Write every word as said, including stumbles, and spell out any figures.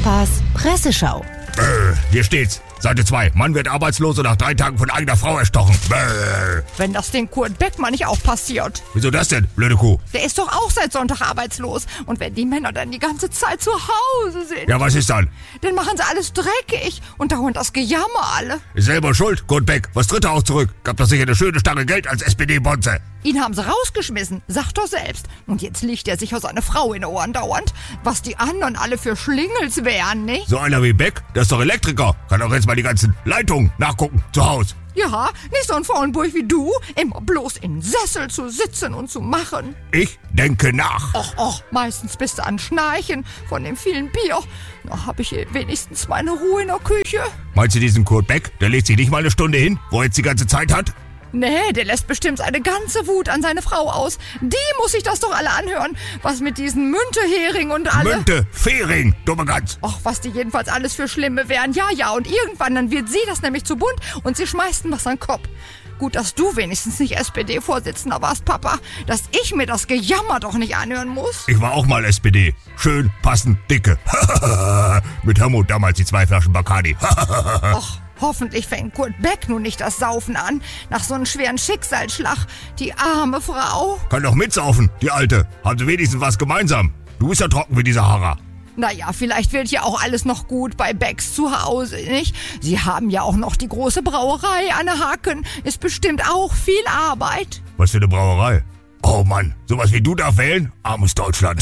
Papas Presseschau. Bäh, hier steht's. Seite zwei. Mann wird arbeitslos und nach drei Tagen von eigener Frau erstochen. Bäh. Wenn das den Kurt Beckmann nicht auch passiert. Wieso das denn, blöde Kuh? Der ist doch auch seit Sonntag arbeitslos. Und wenn die Männer dann die ganze Zeit zu Hause sind, Ja, was ist dann? dann machen sie alles dreckig und dauernd das Gejammer alle. Ist selber schuld, Kurt Beck. Was tritt er auch zurück? Gab doch sicher eine schöne Stange Geld als S P D-Bonze. Ihn haben sie rausgeschmissen, sagt er selbst. Und jetzt liegt er sicher seine Frau in den Ohren dauernd. Was die anderen alle für Schlingels wären, nicht? So einer wie Beck, der ist doch Elektriker. Kann doch jetzt mal die ganzen Leitungen nachgucken, zu Hause. Ja, nicht so ein Faulenburg wie du, immer bloß im Sessel zu sitzen und zu machen. Ich denke nach. Och, och, meistens bist du an Schnarchen von dem vielen Bier. Da hab ich wenigstens meine Ruhe in der Küche. Meinst du diesen Kurt Beck? Der legt sich nicht mal eine Stunde hin, wo er jetzt die ganze Zeit hat? Nee, der lässt bestimmt seine ganze Wut an seine Frau aus. Die muss sich das doch alle anhören. Was mit diesen Müntehering und alle... Münte, Fehring, dumme Gans. Och, was die jedenfalls alles für Schlimme wären. Ja, ja, und irgendwann dann wird sie das nämlich zu bunt und sie schmeißt was an den Kopf. Gut, dass du wenigstens nicht S P D-Vorsitzender warst, Papa. Dass ich mir das Gejammer doch nicht anhören muss. Ich war auch mal S P D. Schön, passend, dicke. Mit Helmut damals die zwei Flaschen Bacardi. Och, hoffentlich fängt Kurt Beck nun nicht das Saufen an. Nach so einem schweren Schicksalsschlag. Die arme Frau. Kann doch mitsaufen, die Alte. Haben sie wenigstens was gemeinsam. Du bist ja trocken wie die Sahara. Naja, vielleicht wird ja auch alles noch gut bei Becks zu Hause, nicht? Sie haben ja auch noch die große Brauerei an der Haken. Ist bestimmt auch viel Arbeit. Was für eine Brauerei. Oh Mann, sowas wie du darf wählen? Armes Deutschland.